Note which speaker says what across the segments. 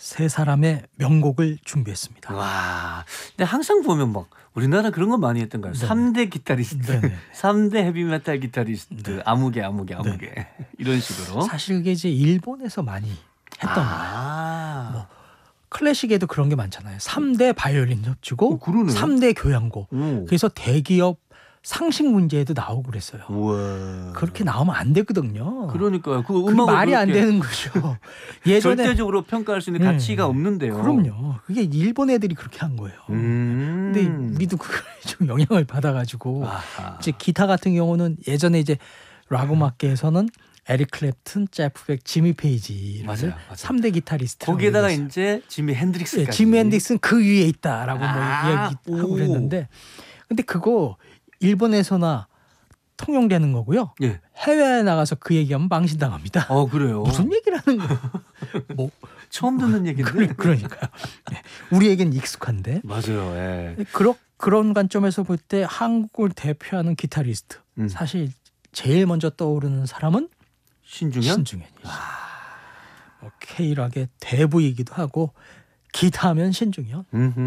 Speaker 1: 세 사람의 명곡을 준비했습니다.
Speaker 2: 와, 근데 항상 보면 막 우리나라 그런 거 많이 했던가요?
Speaker 1: 네네.
Speaker 2: 3대 기타리스트,
Speaker 1: 네네.
Speaker 2: 3대 헤비메탈 기타리스트,
Speaker 1: 네.
Speaker 2: 아무개 이런 식으로.
Speaker 1: 사실 이게 이제 일본에서 많이 했던 거예요.
Speaker 2: 뭐.
Speaker 1: 클래식에도 그런 게 많잖아요. 3대 바이올린 협주고
Speaker 2: 그러네요.
Speaker 1: 3대 교향곡.
Speaker 2: 오.
Speaker 1: 그래서 대기업 상식 문제에도 나오고 그랬어요.
Speaker 2: 우와.
Speaker 1: 그렇게 나오면 안 되거든요.
Speaker 2: 그러니까 그
Speaker 1: 그게
Speaker 2: 음악을
Speaker 1: 말이 안
Speaker 2: 그렇게
Speaker 1: 되는 거죠. 예전에
Speaker 2: 절대적으로 평가할 수 있는 가치가 없는데요.
Speaker 1: 그럼요. 그게 일본 애들이 그렇게 한 거예요. 근데 우리도 그걸 좀 영향을 받아가지고
Speaker 2: 아하.
Speaker 1: 이제 기타 같은 경우는 예전에 이제 락 음악계에서는 에릭 클랩튼, 제프 백, 지미 페이지를
Speaker 2: 맞아요.
Speaker 1: 3대 기타리스트.
Speaker 2: 거기에다가 이제 지미 핸드릭스까지.
Speaker 1: 예, 지미 핸드릭스는 그 위에 있다라고 뭐
Speaker 2: 아,
Speaker 1: 얘기하고
Speaker 2: 오.
Speaker 1: 그랬는데, 근데 그거 일본에서나 통용되는 거고요.
Speaker 2: 예.
Speaker 1: 해외에 나가서 그 얘기하면 망신당합니다.
Speaker 2: 그래요.
Speaker 1: 무슨 얘기를 하는 거예요? 뭐
Speaker 2: 처음 듣는 얘기인데.
Speaker 1: 그러니까요. 네. 우리에겐 익숙한데.
Speaker 2: 맞아요. 예.
Speaker 1: 그런 관점에서 볼 때 한국을 대표하는 기타리스트 사실 제일 먼저 떠오르는 사람은 신중현이죠. 뭐 K락의 대부이기도 하고 기타하면 신중현.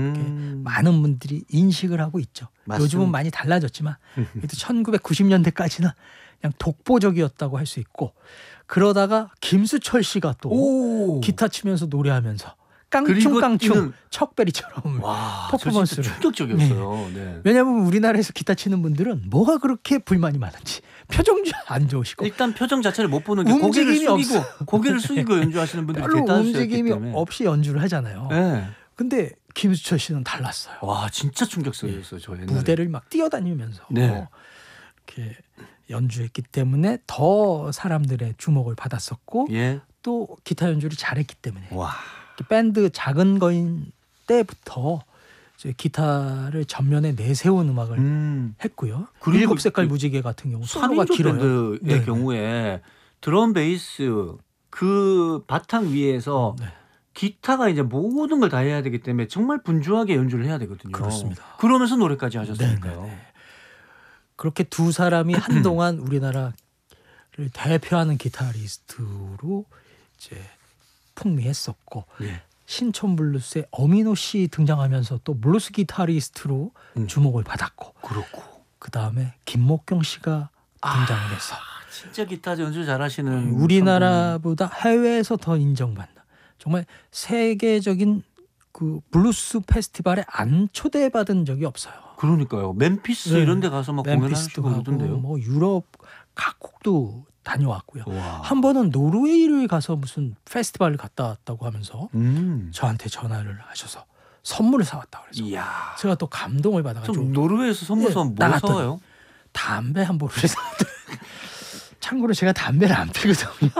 Speaker 1: 많은 분들이 인식을 하고 있죠.
Speaker 2: 맞습니다.
Speaker 1: 요즘은 많이 달라졌지만 그래도 1990년대까지는 그냥 독보적이었다고 할 수 있고, 그러다가 김수철 씨가 또 기타 치면서 노래하면서 깡충깡충 척베리처럼 퍼포먼스를.
Speaker 2: 충격적이었어요. 네.
Speaker 1: 왜냐하면 우리나라에서 기타 치는 분들은 뭐가 그렇게 불만이 많은지 표정이 안 좋으시고
Speaker 2: 일단 표정 자체를 못 보는 게 고개를 숙이고 연주하시는 분들이
Speaker 1: 별로
Speaker 2: 대다수였기
Speaker 1: 움직임이
Speaker 2: 때문에.
Speaker 1: 없이 연주를 하잖아요.
Speaker 2: 네.
Speaker 1: 근데 김수철 씨는 달랐어요.
Speaker 2: 와, 진짜 충격적이었어요. 저 옛날에.
Speaker 1: 무대를 막 뛰어다니면서
Speaker 2: 네.
Speaker 1: 이렇게 연주했기 때문에 더 사람들의 주목을 받았었고,
Speaker 2: 예.
Speaker 1: 또 기타 연주를 잘했기 때문에
Speaker 2: 와.
Speaker 1: 밴드 작은 거인 때부터 이제 기타를 전면에 내세운 음악을 했고요.
Speaker 2: 그리고
Speaker 1: 7색깔 무지개 같은 경우
Speaker 2: 솔로가
Speaker 1: 솔로가 길어요.
Speaker 2: 밴드의
Speaker 1: 네.
Speaker 2: 경우에 드럼 베이스 그 바탕 위에서
Speaker 1: 네.
Speaker 2: 기타가 이제 모든 걸 다 해야 되기 때문에 정말 분주하게 연주를 해야 되거든요.
Speaker 1: 그렇습니다.
Speaker 2: 그러면서 노래까지 하셨으니까요.
Speaker 1: 네네네. 그렇게 두 사람이 한동안 우리나라를 대표하는 기타리스트로 이제 풍미했었고,
Speaker 2: 예.
Speaker 1: 신촌 블루스의 어미노 씨 등장하면서 또 블루스 기타리스트로 주목을 받았고,
Speaker 2: 그렇고
Speaker 1: 그 다음에 김목경 씨가 등장을 해서
Speaker 2: 진짜 기타 연주 잘하시는
Speaker 1: 우리나라보다 해외에서 더 인정받는, 정말 세계적인 그 블루스 페스티벌에 안 초대받은 적이 없어요.
Speaker 2: 그러니까요. 멤피스 이런 데 가서 막
Speaker 1: 멤피스도
Speaker 2: 공연하시고 그러던데요.
Speaker 1: 뭐 유럽 각국도 다녀왔고요.
Speaker 2: 와.
Speaker 1: 한 번은 노르웨이를 가서 무슨 페스티벌을 갔다 왔다고 하면서 저한테 전화를 하셔서 선물을 사왔다고 그래서
Speaker 2: 이야.
Speaker 1: 제가 또 감동을 받아가지고
Speaker 2: 좀 노르웨이에서 선물 사면 뭐
Speaker 1: 나갔더니
Speaker 2: 사와요?
Speaker 1: 담배 한 보루를 사왔더라고요. 참고로 제가 담배를 안 피거든요.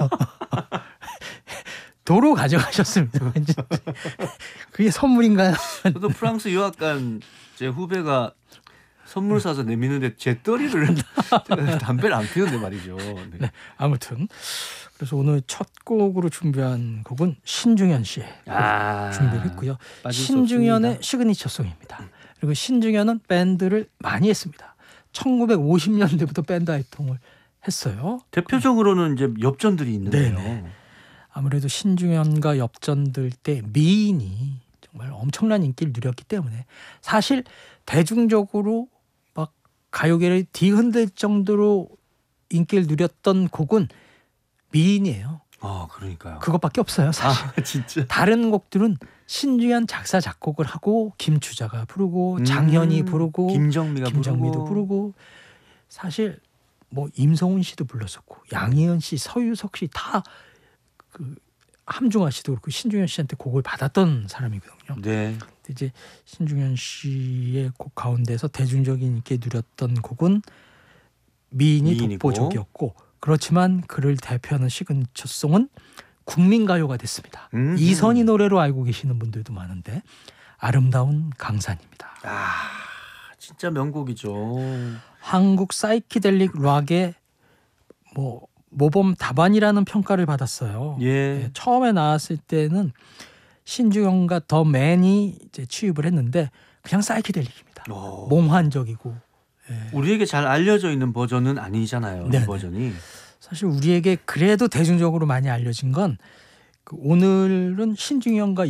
Speaker 1: 도로 가져가셨습니다. 그게 선물인가요?
Speaker 2: 저도 프랑스 유학 간 제 후배가 선물 사서 내미는데 제 떨이를 담배를 안 피는데 말이죠. 네.
Speaker 1: 네, 아무튼 그래서 오늘 첫 곡으로 준비한 곡은 신중현 씨의 준비를 했고요. 신중현의 시그니처송입니다. 그리고 신중현은 밴드를 많이 했습니다. 1950년대부터 밴드 활동을 했어요.
Speaker 2: 대표적으로는 이제 엽전들이 있는데요.
Speaker 1: 네네. 아무래도 신중현과 엽전들 때 미인이 정말 엄청난 인기를 누렸기 때문에 사실 대중적으로 막 가요계를 뒤흔들 정도로 인기를 누렸던 곡은 미인이에요.
Speaker 2: 그러니까요.
Speaker 1: 그것밖에 없어요, 사실.
Speaker 2: 진짜.
Speaker 1: 다른 곡들은 신중현 작사 작곡을 하고 김추자가 부르고 장현이 부르고 김정미도 부르고 사실 뭐 임성훈 씨도 불렀었고 양희은 씨, 서유석 씨 다 그 함중아 씨도 그렇고 신중현 씨한테 곡을 받았던 사람이거든요.
Speaker 2: 네.
Speaker 1: 이제 신중현 씨의 곡 가운데서 대중적인 인기 누렸던 곡은 미인이 독보적이었고, 그렇지만 그를 대표하는 시그니처송은 국민가요가 됐습니다. 이선희 노래로 알고 계시는 분들도 많은데 아름다운 강산입니다.
Speaker 2: 진짜 명곡이죠.
Speaker 1: 한국 사이키델릭 락의 뭐 모범 답안이라는 평가를 받았어요.
Speaker 2: 예.
Speaker 1: 네, 처음에 나왔을 때는 신중현과 더 맨이 이제 취입을 했는데 그냥 사이키델릭입니다. 몽환적이고. 예.
Speaker 2: 우리에게 잘 알려져 있는 버전은 아니잖아요. 이 버전이.
Speaker 1: 사실 우리에게 그래도 대중적으로 많이 알려진 건 오늘은 신중현과